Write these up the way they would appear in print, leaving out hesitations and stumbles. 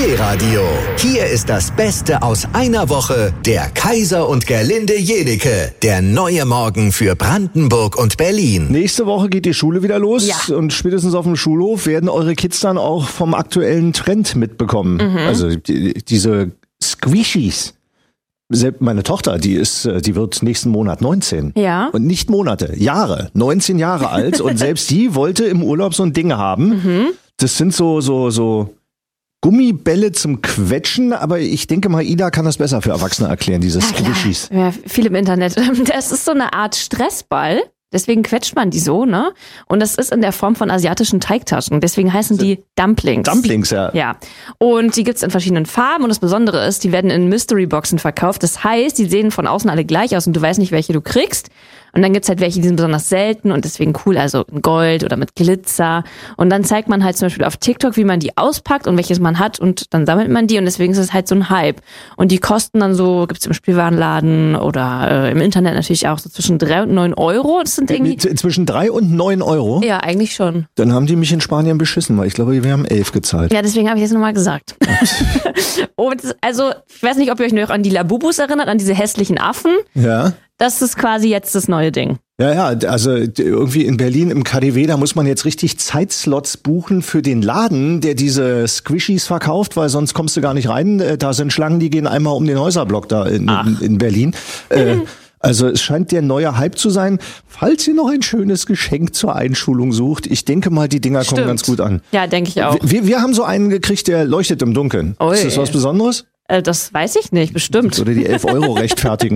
BB Radio. Hier ist das Beste aus einer Woche. Der Kaiser und Gerlinde Jenecke. Der neue Morgen für Brandenburg und Berlin. Nächste Woche geht die Schule wieder los. Ja. Und spätestens auf dem Schulhof werden eure Kids dann auch vom aktuellen Trend mitbekommen. Also diese Squishies. Meine Tochter, die wird nächsten Monat 19. Ja. Und nicht Monate, Jahre. 19 Jahre alt. Und selbst die wollte im Urlaub so ein Ding haben. Das sind so Gummibälle zum Quetschen, aber ich denke mal, Ida kann das besser für Erwachsene erklären, diese Squishies. Ja, viel im Internet. Das ist so eine Art Stressball. Deswegen quetscht man die so, ne? Und das ist in der Form von asiatischen Teigtaschen. Deswegen heißen die Dumplings. Dumplings, ja. Ja. Und die gibt's in verschiedenen Farben. Und das Besondere ist, die werden in Mystery-Boxen verkauft. Das heißt, die sehen von außen alle gleich aus und du weißt nicht, welche du kriegst. Und dann gibt's halt welche, die sind besonders selten und deswegen cool, also in Gold oder mit Glitzer. Und dann zeigt man halt zum Beispiel auf TikTok, wie man die auspackt und welches man hat und dann sammelt man die und deswegen ist es halt so ein Hype. Und die kosten dann so, gibt's im Spielwarenladen oder im Internet natürlich auch so zwischen 3 und 9 Euro. Das sind irgendwie... Zwischen 3 und 9 Euro? Ja, eigentlich schon. Dann haben die mich in Spanien beschissen, weil ich glaube, wir haben 11 gezahlt. Ja, deswegen habe ich das nochmal gesagt. Und also, ich weiß nicht, ob ihr euch noch an die Labubus erinnert, an diese hässlichen Affen. Ja. Das ist quasi jetzt das neue Ding. Ja, also irgendwie in Berlin im KaDeWe, da muss man jetzt richtig Zeitslots buchen für den Laden, der diese Squishies verkauft, weil sonst kommst du gar nicht rein. Da sind Schlangen, die gehen einmal um den Häuserblock da in Berlin. Also es scheint der neue Hype zu sein. Falls ihr noch ein schönes Geschenk zur Einschulung sucht, ich denke mal, die Dinger kommen ganz gut an. Ja, denke ich auch. Wir haben so einen gekriegt, der leuchtet im Dunkeln. Ui. Ist das was Besonderes? Das weiß ich nicht, bestimmt. Oder die 11 Euro rechtfertigen.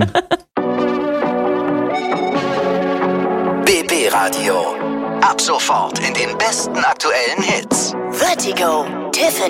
BB Radio. Ab sofort in den besten aktuellen Hits. Vertigo, Tiffany.